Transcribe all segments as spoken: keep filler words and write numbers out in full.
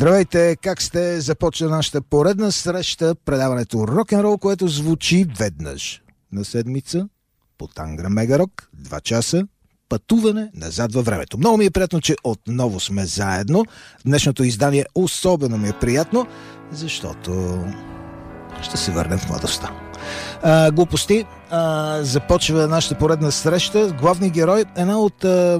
Здравейте, как сте? Започва нашата поредна среща, предаването Рок-н-рол, което звучи веднъж на седмица по Тангра Мега Рок, два часа пътуване назад във времето. Много ми е приятно, че отново сме заедно. Днешното издание особено ми е приятно, защото ще се върнем в младостта. А, глупости. А, започва нашата поредна среща. Главни герой, една от а,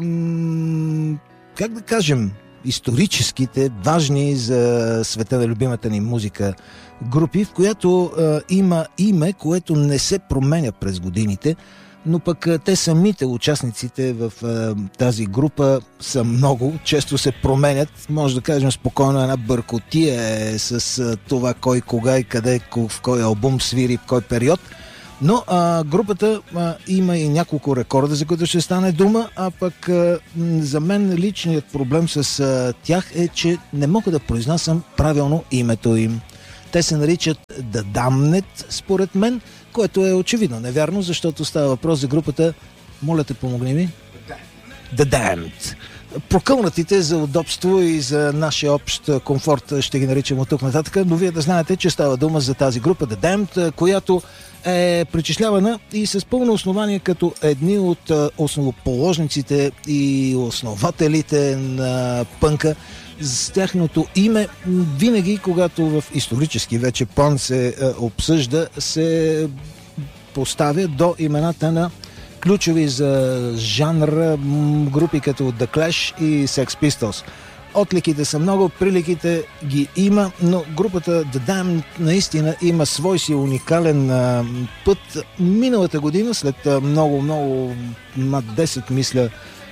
м- как да кажем, историческите, важни за света на любимата ни музика групи, в която а, има име, което не се променя през годините, но пък а, те самите, участниците в а, тази група са много, често се променят, може да кажем спокойно една бъркотия е с а, това кой, кога и къде, в кой албум свири, в кой период. Но а, групата а, има и няколко рекорда, за които ще стане дума, а пък а, за мен личният проблем с а, тях е, че не мога да произнасям правилно името им. Те се наричат The Damned, според мен, което е очевидно невярно, защото става въпрос за групата, моля те, помогни ми, The Damned. Прокълнатите за удобство и за нашия общ комфорт ще ги наричам от тук нататък, но вие да знаете, че става дума за тази група The Damned, която е причислявана и с пълно основание като едни от основоположниците и основателите на пънка. С тяхното име винаги, когато в исторически вече план се обсъжда, се поставя до имената на ключови за жанр групи като The Clash и Sex Pistols. Отликите са много, приликите ги има, но групата The Damned наистина има свой си уникален а, път. Миналата година, след много, много, над десет, мисля,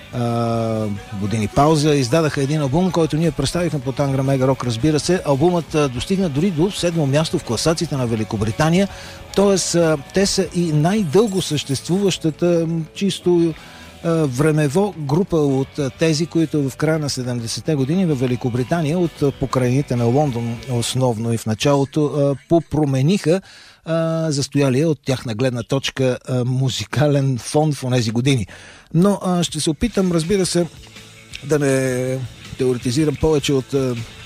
а, години пауза, издадаха един албум, който ние представихме по Тангра Мега Рок, разбира се. Албумът а, достигна дори до седмо място в класациите на Великобритания, т.е. те са и най-дълго съществуващата чисто времево група от тези, които в края на седемдесетте години в Великобритания от покрайните на Лондон основно и в началото попромениха застоялия от тяхна гледна точка музикален фон в онези години. Но ще се опитам, разбира се, да не теоретизирам повече от...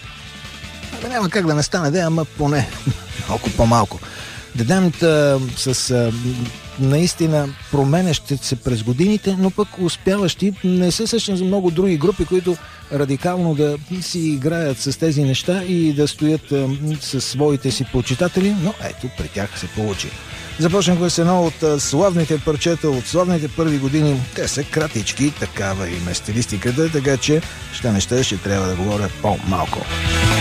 Да няма как да не стане, да, ама поне малко по-малко. The Damned с а, наистина променящи се през годините, но пък успяващи. Не се сещам за много други групи, които радикално да си играят с тези неща и да стоят а, със своите си почитатели, но ето, при тях се получи. Започнахме с едно от а, славните парчета, от славните първи години. Те са кратички, такава им е стилистиката, така че ще неща ще трябва да говоря по-малко.